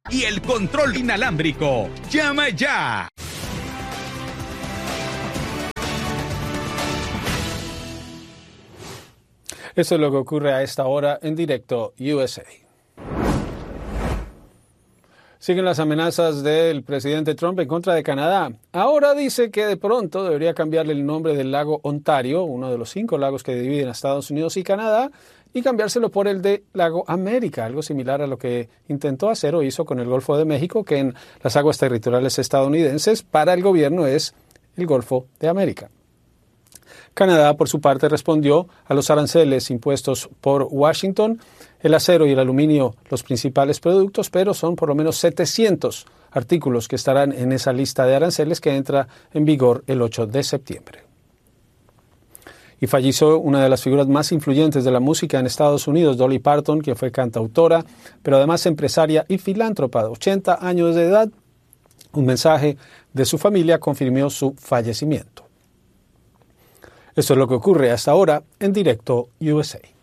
y el control inalámbrico. ¡Llama ya! Eso es lo que ocurre a esta hora en Directo USA. Siguen las amenazas del presidente Trump en contra de Canadá. Ahora dice que de pronto debería cambiarle el nombre del lago Ontario, uno de los 5 lagos que dividen a Estados Unidos y Canadá, y cambiárselo por el de Lago América, algo similar a lo que intentó hacer o hizo con el Golfo de México, que en las aguas territoriales estadounidenses para el gobierno es el Golfo de América. Canadá, por su parte, respondió a los aranceles impuestos por Washington. El acero y el aluminio, los principales productos, pero son por lo menos 700 artículos que estarán en esa lista de aranceles que entra en vigor el 8 de septiembre. Y falleció una de las figuras más influyentes de la música en Estados Unidos, Dolly Parton, quien fue cantautora, pero además empresaria y filántropa de 80 años de edad. Un mensaje de su familia confirmó su fallecimiento. Esto es lo que ocurre hasta ahora en Directo USA.